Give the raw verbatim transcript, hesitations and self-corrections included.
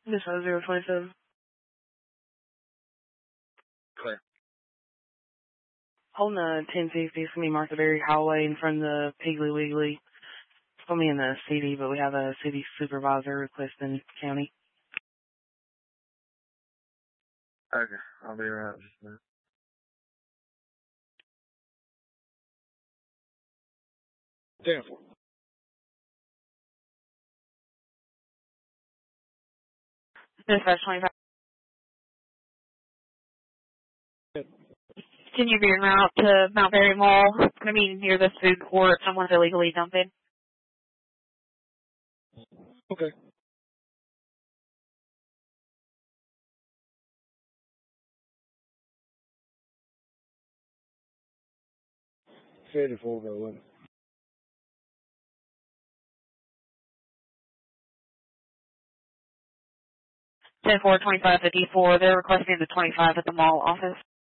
This is zero twenty-seven. Clear. Holding a ten fifty. It's going to be Martha Berry Highway in front of the Piggly Wiggly. It's going to be in the city, but we have a city supervisor requesting county. Okay, I'll be right there. ten four. Dispatch twenty-five. Can you be en route to Mount Berry Mall? It's going to be near the food court. Someone's illegally dumping. Okay. fifty-four, go in. ten four, twenty-five fifty-four. They're requesting the twenty-five at the mall office.